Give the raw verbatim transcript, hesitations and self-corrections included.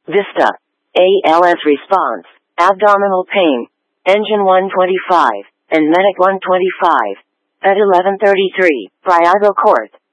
Vista. A L S response, abdominal pain, engine one twenty-five, and medic one twenty-five. At eleven thirty-three, Priago Court.